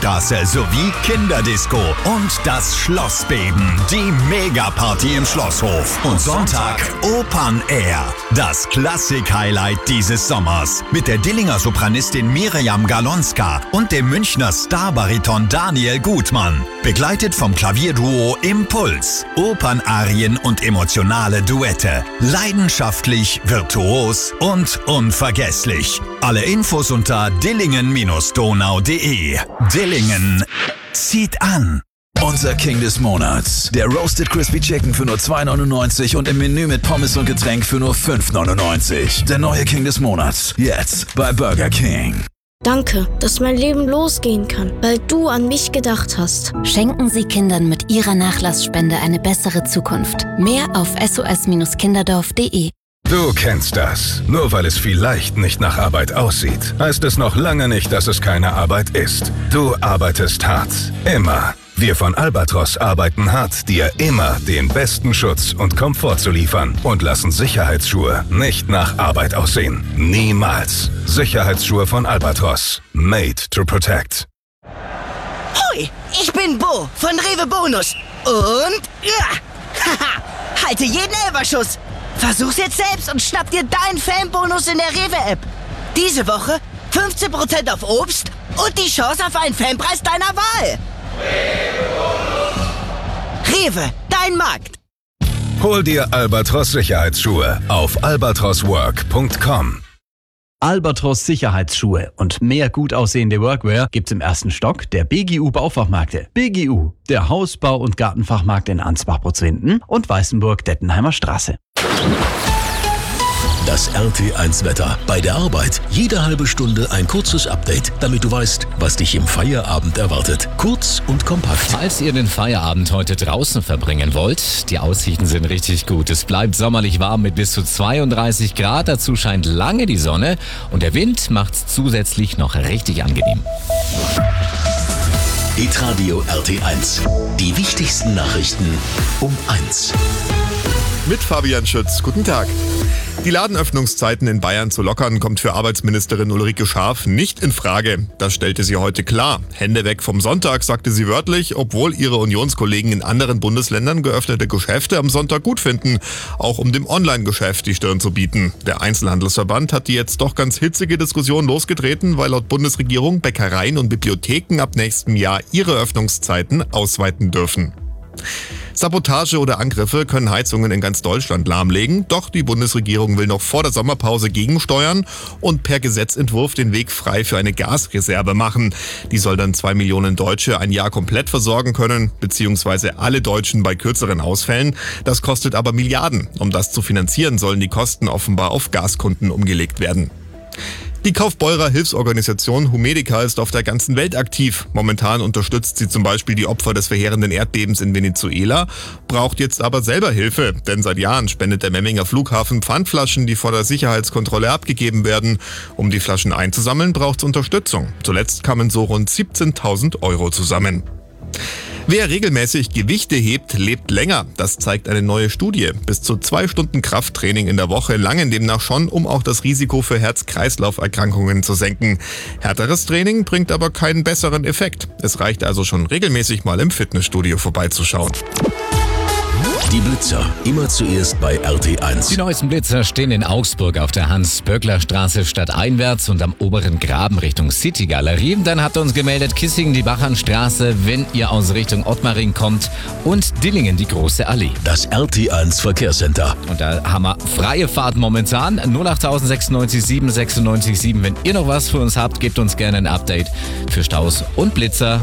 Bürgerstraße sowie Kinderdisco und das Schlossbeben, die Megaparty im Schlosshof. Und Sonntag Open Air, das Klassik-Highlight dieses Sommers mit der Dillinger Sopranistin Miriam Galonska und dem Münchner Starbariton Daniel Gutmann. Begleitet vom Klavierduo Impuls, Opernarien und emotionale Duette. Leidenschaftlich, virtuos und unvergesslich. Alle Infos unter dillingen-donau.de. Dillingen zieht an. Unser King des Monats. Der Roasted Crispy Chicken für nur 2,99 und im Menü mit Pommes und Getränk für nur 5,99. Der neue King des Monats. Jetzt bei Burger King. Danke, dass mein Leben losgehen kann, weil du an mich gedacht hast. Schenken Sie Kindern mit Ihrer Nachlassspende eine bessere Zukunft. Mehr auf sos-kinderdorf.de. Du kennst das. Nur weil es vielleicht nicht nach Arbeit aussieht, heißt es noch lange nicht, dass es keine Arbeit ist. Du arbeitest hart. Immer. Wir von Albatros arbeiten hart, dir immer den besten Schutz und Komfort zu liefern und lassen Sicherheitsschuhe nicht nach Arbeit aussehen. Niemals. Sicherheitsschuhe von Albatros. Made to protect. Hoi, ich bin Bo von Rewe Bonus. Und haha, halte jeden Elberschuss. Versuch's jetzt selbst und schnapp dir deinen Fanbonus in der Rewe-App. Diese Woche 15% auf Obst und die Chance auf einen Fanpreis deiner Wahl. Rewe, dein Markt. Hol dir Albatros Sicherheitsschuhe auf albatroswork.com. Albatros Sicherheitsschuhe und mehr gut aussehende Workwear gibt's im ersten Stock der BGU Baufachmärkte. BGU, der Hausbau- und Gartenfachmarkt in Ansbach-Botzwinden und Weißenburg-Dettenheimer Straße. Das RT1-Wetter. Bei der Arbeit jede halbe Stunde ein kurzes Update, damit du weißt, was dich im Feierabend erwartet. Kurz und kompakt. Falls ihr den Feierabend heute draußen verbringen wollt, die Aussichten sind richtig gut. Es bleibt sommerlich warm mit bis zu 32 Grad. Dazu scheint lange die Sonne und der Wind macht's zusätzlich noch richtig angenehm. Hitradio RT1. Die wichtigsten Nachrichten um 1. Mit Fabian Schütz. Guten Tag. Die Ladenöffnungszeiten in Bayern zu lockern, kommt für Arbeitsministerin Ulrike Scharf nicht in Frage. Das stellte sie heute klar. Hände weg vom Sonntag, sagte sie wörtlich, obwohl ihre Unionskollegen in anderen Bundesländern geöffnete Geschäfte am Sonntag gut finden, auch um dem Online-Geschäft die Stirn zu bieten. Der Einzelhandelsverband hat die jetzt doch ganz hitzige Diskussion losgetreten, weil laut Bundesregierung Bäckereien und Bibliotheken ab nächstem Jahr ihre Öffnungszeiten ausweiten dürfen. Sabotage oder Angriffe können Heizungen in ganz Deutschland lahmlegen, doch die Bundesregierung will noch vor der Sommerpause gegensteuern und per Gesetzentwurf den Weg frei für eine Gasreserve machen. Die soll dann 2 Millionen Deutsche ein Jahr komplett versorgen können, beziehungsweise alle Deutschen bei kürzeren Ausfällen. Das kostet aber Milliarden. Um das zu finanzieren, sollen die Kosten offenbar auf Gaskunden umgelegt werden. Die Kaufbeurer Hilfsorganisation Humedica ist auf der ganzen Welt aktiv. Momentan unterstützt sie zum Beispiel die Opfer des verheerenden Erdbebens in Venezuela, braucht jetzt aber selber Hilfe, denn seit Jahren spendet der Memminger Flughafen Pfandflaschen, die vor der Sicherheitskontrolle abgegeben werden. Um die Flaschen einzusammeln, braucht es Unterstützung. Zuletzt kamen so rund 17.000 Euro zusammen. Wer regelmäßig Gewichte hebt, lebt länger. Das zeigt eine neue Studie. Bis zu 2 Stunden Krafttraining in der Woche langen demnach schon, um auch das Risiko für Herz-Kreislauf-Erkrankungen zu senken. Härteres Training bringt aber keinen besseren Effekt. Es reicht also schon regelmäßig mal im Fitnessstudio vorbeizuschauen. Die Blitzer, immer zuerst bei RT1. Die neuesten Blitzer stehen in Augsburg auf der Hans-Böckler-Straße stadteinwärts und am oberen Graben Richtung City-Galerie. Dann hat uns gemeldet Kissingen die Bachernstraße, wenn ihr aus Richtung Ottmaring kommt, und Dillingen die Große Allee. Das RT1 Verkehrscenter. Und da haben wir freie Fahrt momentan. 08000 96 7 96 7. Wenn ihr noch was für uns habt, gebt uns gerne ein Update für Staus und Blitzer.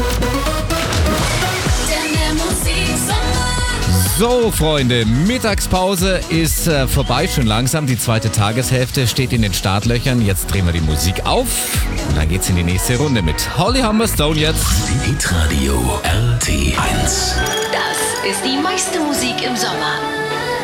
So, Freunde, Mittagspause ist vorbei, schon langsam. Die zweite Tageshälfte steht in den Startlöchern. Jetzt drehen wir die Musik auf und dann geht's in die nächste Runde mit Holly Humberstone jetzt. Hitradio RT1. Das ist die meiste Musik im Sommer.